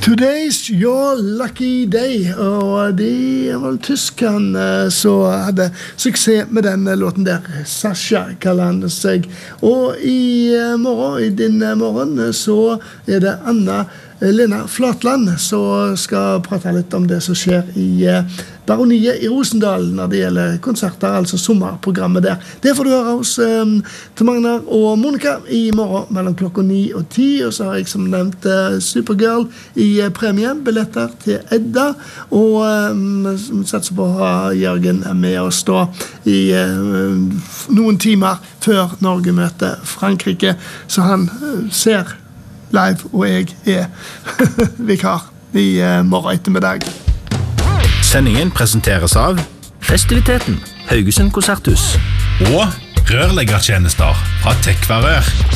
Today's your lucky day. Og det var tyskerne som hadde suksess med den låten der. Sasha kaller han seg. Og i morgen, i din morgen, så det Anna Lena Flatland som skal prate litt om det som skjer i Baroniet i Rosendal når det gjelder konserter, altså sommerprogrammet der. Det får du høre hos til Magnar og Monica i morgen mellom klokka 9 og 10, og så har jeg som nevnt Supergirl i premie, billetter til Edda, og satser på å ha Jørgen med oss da i noen timer før Norge møter Frankrike, så han ser live, og jeg vikar i morgen ettermiddag. Sendingen presenteres av Festiviteten, Haugesund Konserthus og rørleggertjenester fra Tekvarør.